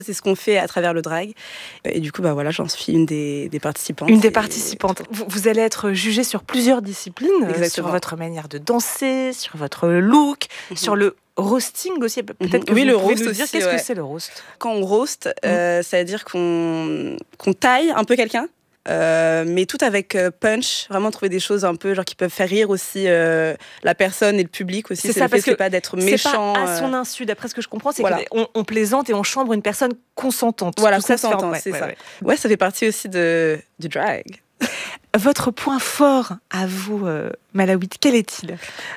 C'est ce qu'on fait à travers le drag. Et du coup, voilà, j'en suis une des participantes. Une des participantes. Vous allez être jugée sur plusieurs disciplines, sur votre manière de danser, sur votre look, sur le roasting aussi. Peut-être que vous pouvez nous dire qu'est-ce que c'est le roast. Quand on roast, ça veut dire qu'on taille un peu quelqu'un. Mais tout avec punch, vraiment trouver des choses un peu genre qui peuvent faire rire aussi la personne et le public aussi. C'est ça, parce que c'est pas d'être méchant. C'est pas à son insu, d'après ce que je comprends, c'est qu'on plaisante et on chambre une personne consentante. Voilà, tout consentante, ça, c'est ça. Ouais, ça fait partie aussi du drag. Votre point fort à vous, Malaouit, quel est-il ?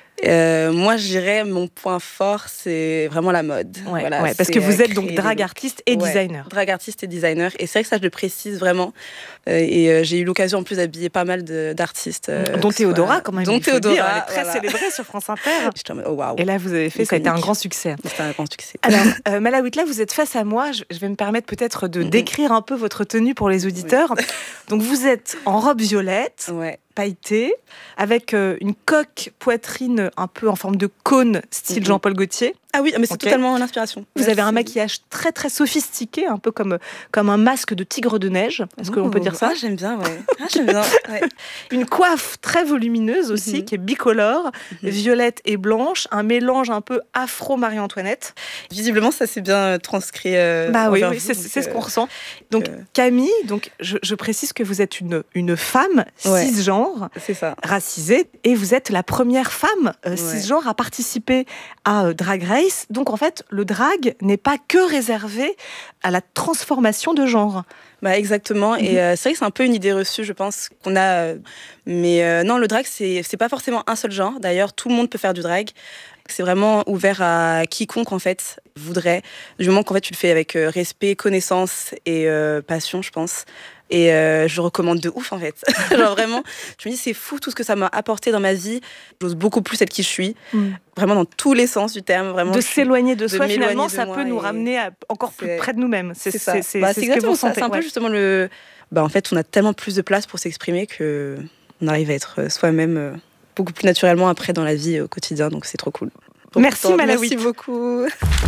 Moi, je dirais mon point fort, c'est vraiment la mode. Parce que vous êtes donc drag artiste et designer. Drag artiste et designer. Et c'est vrai que ça, je le précise vraiment. J'ai eu l'occasion en plus d'habiller pas mal d'artistes. Dont Théodora, quand même. Dont Théodora. Elle est très célébrée sur France Inter. J'étais en mode, oh, wow. Et là, vous avez fait, ça a été un grand succès. C'était un grand succès. Alors, Malaouit, là, vous êtes face à moi. Je vais me permettre peut-être de décrire un peu votre tenue pour les auditeurs. Oui. Donc, vous êtes en robe violette. Ouais. Pailleté, avec une coque poitrine un peu en forme de cône, style Jean-Paul Gaultier. Ah oui, mais c'est totalement l'inspiration. Vous avez un maquillage très très sophistiqué, un peu comme un masque de tigre de neige. Est-ce qu'on peut dire ça ? J'aime bien, ouais. J'aime bien. Ouais. Une coiffe très volumineuse aussi, qui est bicolore, violette et blanche, un mélange un peu afro-Marie-Antoinette. Visiblement, ça s'est bien transcrit. Oui, c'est ce qu'on ressent. Donc Camille, je précise que vous êtes une femme cisgenre. C'est ça. Racisée, et vous êtes la première femme cisgenre à participer à Drag Race. Donc en fait, le drag n'est pas que réservé à la transformation de genre. Exactement, et c'est vrai que c'est un peu une idée reçue, je pense, qu'on a. Mais non, le drag, c'est pas forcément un seul genre. D'ailleurs, tout le monde peut faire du drag. C'est vraiment ouvert à quiconque, en fait, voudrait. Du moment qu'en fait, tu le fais avec respect, connaissance et passion, je pense. Et je recommande de ouf, en fait. Genre vraiment, je me dis, c'est fou tout ce que ça m'a apporté dans ma vie. J'ose beaucoup plus être qui je suis. Vraiment dans tous les sens du terme. Vraiment, de s'éloigner de soi, finalement, ça peut nous ramener encore plus près de nous-mêmes. C'est ça. C'est exactement ça. C'est un peu justement le... en fait, on a tellement plus de place pour s'exprimer qu'on arrive à être soi-même beaucoup plus naturellement après dans la vie au quotidien. Donc c'est trop cool. Merci Malaouit. Merci beaucoup.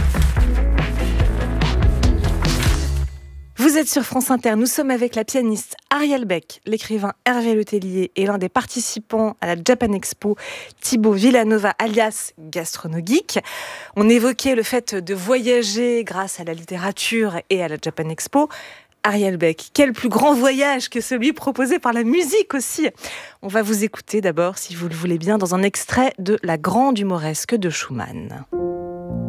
Vous êtes sur France Inter, nous sommes avec la pianiste Ariel Beck, l'écrivain Hervé Letellier et l'un des participants à la Japan Expo, Thibaut Villanova alias Gastronogeek. On évoquait le fait de voyager grâce à la littérature et à la Japan Expo. Ariel Beck, quel plus grand voyage que celui proposé par la musique aussi. On va vous écouter d'abord, si vous le voulez bien, dans un extrait de La Grande Humoresque de Schumann.